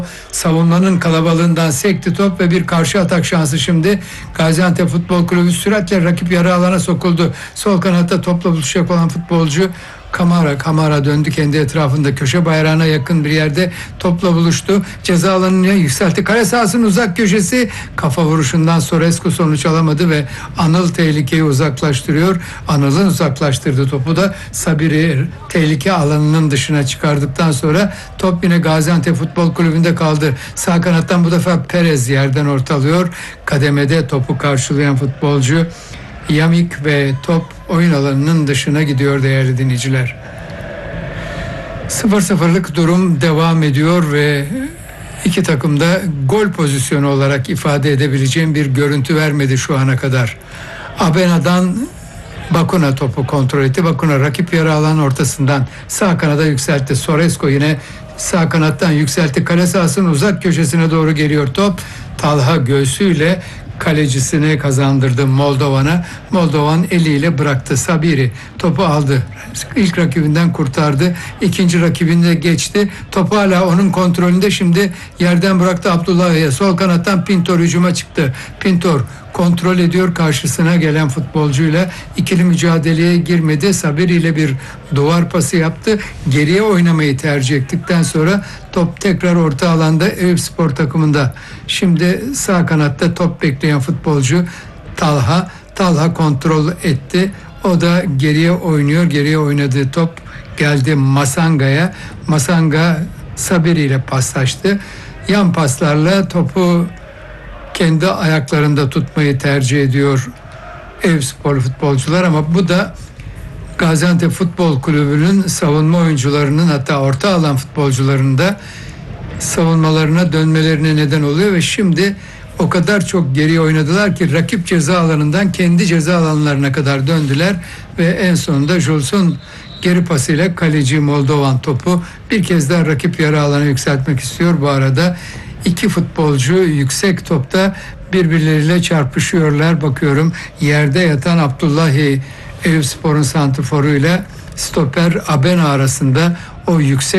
Savunmanın kalabalığından sekti top ve bir karşı atak şansı şimdi. Gaziantep Futbol Kulübü süratle rakip yarı alana sokuldu. Sol kanatta topla buluşacak olan futbolcu Kamara döndü kendi etrafında, köşe bayrağına yakın bir yerde topla buluştu. Ceza alanına yükseltti. Kale sahasının uzak köşesi, kafa vuruşundan Sorescu sonuç alamadı ve Anıl tehlikeyi uzaklaştırıyor. Anıl'ın uzaklaştırdığı topu da Sabiri tehlike alanının dışına çıkardıktan sonra top yine Gaziantep Futbol Kulübü'nde kaldı. Sağ kanattan bu defa Perez yerden ortalıyor. Kademede topu karşılayan futbolcu Yamik ve top oyun alanının dışına gidiyor değerli dinleyiciler. 0-0'lık durum devam ediyor ve iki takım da gol pozisyonu olarak ifade edebileceğim bir görüntü vermedi şu ana kadar. Abena'dan Bakuna topu kontrol etti. Bakuna rakip yarı alan ortasından sağ kanada yükseltti. Sorescu yine sağ kanattan yükseltti. Kale sahasının uzak köşesine doğru geliyor top. Talha göğsüyle kalecisine kazandırdı Moldovan'a. Moldovan eliyle bıraktı. Sabiri topu aldı. İlk rakibinden kurtardı. İkinci rakibinde geçti. Topu hala onun kontrolünde. Şimdi yerden bıraktı Abdullah'a. Sol kanattan Pintor hücuma çıktı. Pintor kontrol ediyor karşısına gelen futbolcuyla. İkili mücadeleye girmedi. Sabiri ile bir duvar pası yaptı. Geriye oynamayı tercih ettikten sonra top tekrar orta alanda Eyüpspor takımında. Şimdi sağ kanatta top bekleyen futbolcu Talha kontrol etti. O da geriye oynuyor. Geriye oynadığı top geldi Masanga'ya. Masanga Sabiri ile paslaştı. Yan paslarla topu kendi ayaklarında tutmayı tercih ediyor Eyüpspor futbolcular, ama bu da Gaziantep Futbol Kulübü'nün savunma oyuncularının, hatta orta alan futbolcularının da savunmalarına dönmelerine neden oluyor ve şimdi o kadar çok geriye oynadılar ki rakip ceza alanından kendi ceza alanlarına kadar döndüler ve en sonunda Jules'un geri pasıyla kaleci Moldovan topu bir kez daha rakip yarı alana yükseltmek istiyor. Bu arada iki futbolcu yüksek topta birbirleriyle çarpışıyorlar. Bakıyorum yerde yatan Abdullahi, Eyüpspor'un santrforuyla stoper Abena arasında o yüksek